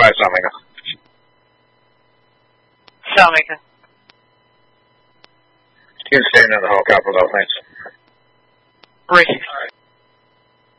السلام عليكم. السلام عليكم. Keep staying in the whole capital, thanks. Racing.